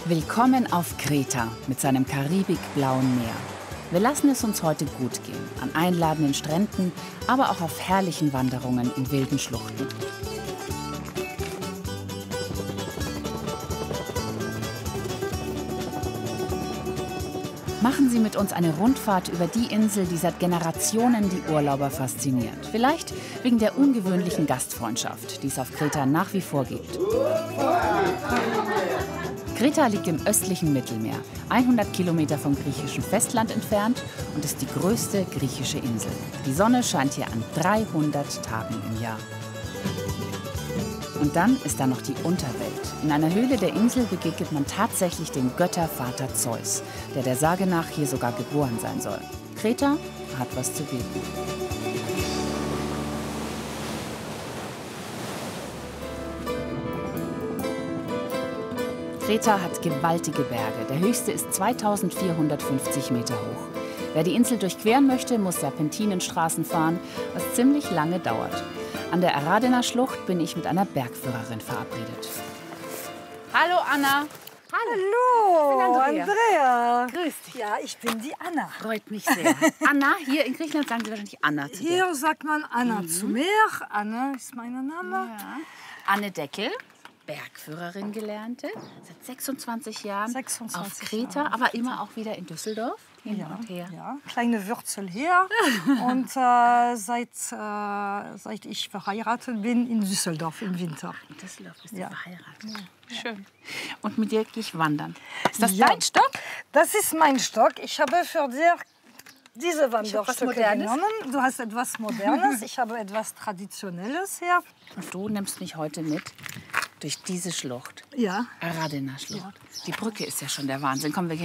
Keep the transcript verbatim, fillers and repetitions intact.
Willkommen auf Kreta mit seinem karibikblauen Meer. Wir lassen es uns heute gut gehen, an einladenden Stränden, aber auch auf herrlichen Wanderungen in wilden Schluchten. Machen Sie mit uns eine Rundfahrt über die Insel, die seit Generationen die Urlauber fasziniert. Vielleicht wegen der ungewöhnlichen Gastfreundschaft, die es auf Kreta nach wie vor gibt. Kreta liegt im östlichen Mittelmeer, hundert Kilometer vom griechischen Festland entfernt und ist die größte griechische Insel. Die Sonne scheint hier an dreihundert Tagen im Jahr. Und dann ist da noch die Unterwelt. In einer Höhle der Insel begegnet man tatsächlich dem Göttervater Zeus, der der Sage nach hier sogar geboren sein soll. Kreta hat was zu bieten. Kreta hat gewaltige Berge. Der höchste ist zweitausendvierhundertfünfzig Meter hoch. Wer die Insel durchqueren möchte, muss Serpentinenstraßen fahren, was ziemlich lange dauert. An der Aradena-Schlucht bin ich mit einer Bergführerin verabredet. Hallo Anna. Hallo, Andrea. Andrea. Grüß dich. Ja, ich bin die Anna. Freut mich sehr. Anna, hier in Griechenland sagen Sie wahrscheinlich Anna zu dir. Hier sagt man Anna mhm. zu mir. Anna ist mein Name. Ja. Anne Deckel, Bergführerin gelernte, seit sechsundzwanzig Jahren sechsundzwanzig auf Kreta, Jahre. aber immer auch wieder in Düsseldorf. Hin Ja, und her. ja, kleine Wurzel her. Und äh, seit, äh, seit ich verheiratet bin, in Düsseldorf im Winter. In Düsseldorf bist Ja. du verheiratet. Ja. Schön. Und mit dir gehe ich wandern. Ist das Ja. dein Stock? Das ist mein Stock. Ich habe für dich diese Wanderstöcke Modernes. genommen. Du hast etwas Modernes, ich habe etwas Traditionelles her. Und du nimmst mich heute mit durch diese Schlucht. Ja. Aradena-Schlucht. Die Brücke ist ja schon der Wahnsinn. Komm, wir gehen